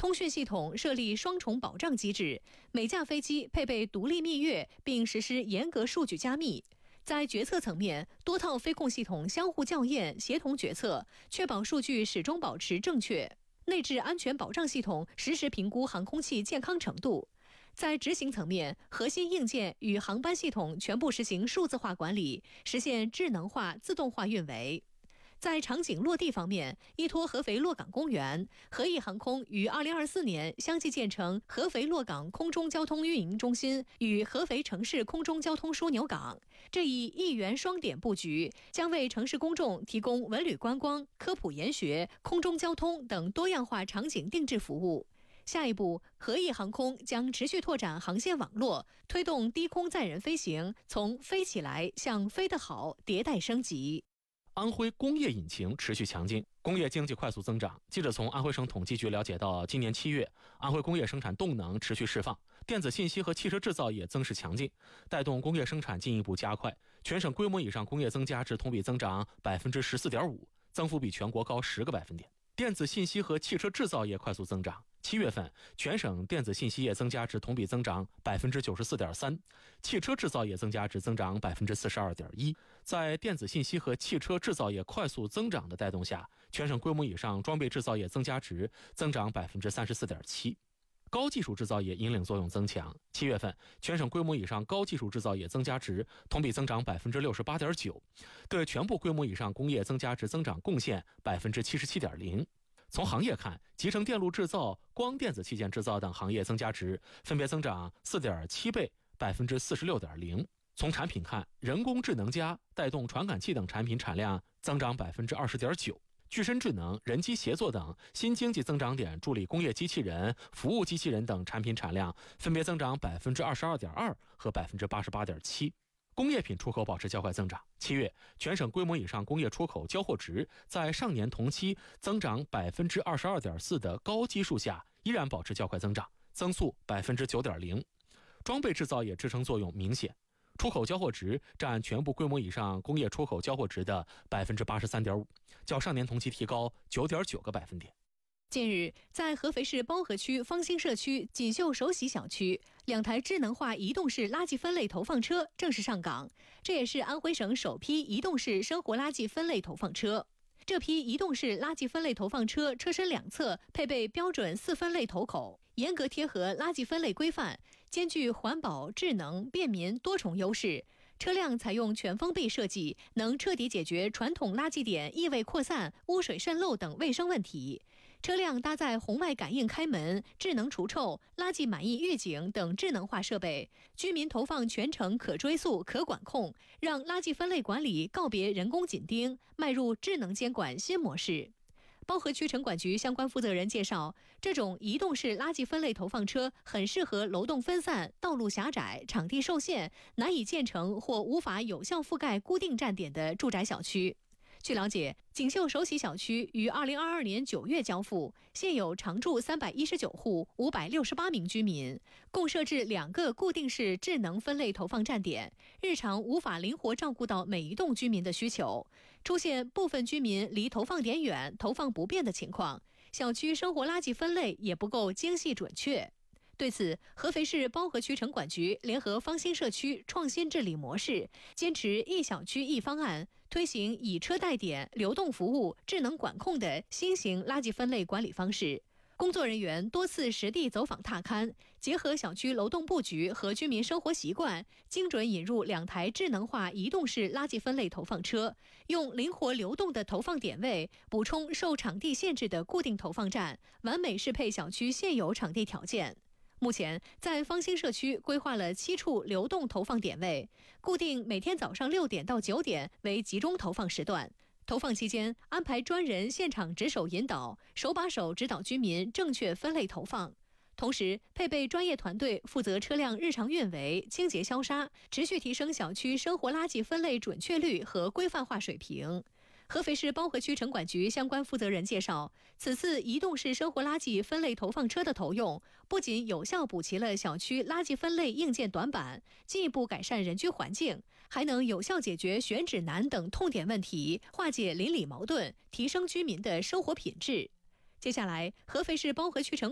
通讯系统设立双重保障机制，每架飞机配备独立密钥，并实施严格数据加密。在决策层面，多套飞控系统相互校验，协同决策，确保数据始终保持正确。内置安全保障系统实时评估航空器健康程度。在执行层面，核心硬件与航班系统全部实行数字化管理，实现智能化、自动化运维。在场景落地方面，依托合肥洛港公园，和意航空于2024年相继建成合肥洛港空中交通运营中心与合肥城市空中交通枢纽港。这一一元双点布局，将为城市公众提供文旅观光、科普研学、空中交通等多样化场景定制服务。下一步，和意航空将持续拓展航线网络，推动低空载人飞行从飞起来向飞得好迭代升级。 安徽工业引擎持续强劲，工业经济快速增长。记者从安徽省统计局了解到，今年7月，安徽工业生产动能持续释放，电子信息和汽车制造业增势强劲，带动工业生产进一步加快。全省规模以上工业增加至同比增长14.5%，增幅比全国高10个百分点。电子信息和汽车制造业快速增长。7月份，全省电子信息业增加值同比增长94.3%，汽车制造业增加值增长42.1%。在电子信息和汽车制造业快速增长的带动下，全省规模以上装备制造业增加值增长34.7%。高技术制造业引领作用增强。7月份，全省规模以上高技术制造业增加值同比增长68.9%，对全部规模以上工业增加值增长贡献77.0%。从行业看，集成电路制造、光电子器件制造等行业增加值分别增长4.7倍、46.0%。从产品看，人工智能加带动传感器等产品产量增长20.9%，具身智能、人机协作等新经济增长点助力工业机器人、服务机器人等产品产量分别增长22.2%和88.7%。工业品出口保持较快增长。7月，全省规模以上工业出口交货值在上年同期增长22.4%的高基数下，依然保持较快增长，增速9.0%。装备制造业支撑作用明显，出口交货值占全部规模以上工业出口交货值的83.5%，较上年同期提高9.9个百分点。 近日，在合肥市包河区方兴社区锦绣首喜小区，2台智能化移动式垃圾分类投放车正式上岗，这也是安徽省首批移动式生活垃圾分类投放车。这批移动式垃圾分类投放车车身两侧配备标准4分类头口，严格贴合垃圾分类规范，兼具环保、智能、便民多重优势。车辆采用全封闭设计，能彻底解决传统垃圾点异味扩散、污水渗漏等卫生问题。车辆搭载红外感应开门、智能除臭、垃圾满意预警等智能化设备，居民投放全程可追溯、可管控，让垃圾分类管理告别人工紧盯，迈入智能监管新模式。包河区城管局相关负责人介绍，这种移动式垃圾分类投放车很适合楼栋分散、道路狭窄、场地受限、难以建成或无法有效覆盖固定站点的住宅小区。据了解，锦绣首喜小区于2022年9月交付，现有常住319户，568名居民，共设置2个固定式智能分类投放站点，日常无法灵活照顾到每一栋居民的需求，出现部分居民离投放点远、投放不便的情况，小区生活垃圾分类也不够精细准确。对此，合肥市包河区城管局联合方兴社区创新治理模式，坚持一小区一方案，推行以车代点、流动服务、智能管控的新型垃圾分类管理方式。工作人员多次实地走访踏勘，结合小区楼栋布局和居民生活习惯，精准引入2台智能化移动式垃圾分类投放车，用灵活流动的投放点位补充受场地限制的固定投放站，完美适配小区现有场地条件。目前，在方兴社区规划了7处流动投放点位，固定每天早上6点到9点为集中投放时段。投放期间，安排专人现场值守引导，手把手指导居民正确分类投放。同时，配备专业团队负责车辆日常运维、清洁消杀，持续提升小区生活垃圾分类准确率和规范化水平。合肥市包河区城管局相关负责人介绍，此次移动式生活垃圾分类投放车的投用，不仅有效补齐了小区垃圾分类硬件短板，进一步改善人居环境，还能有效解决选址难等痛点问题，化解邻里矛盾，提升居民的生活品质。接下来，合肥市包河区城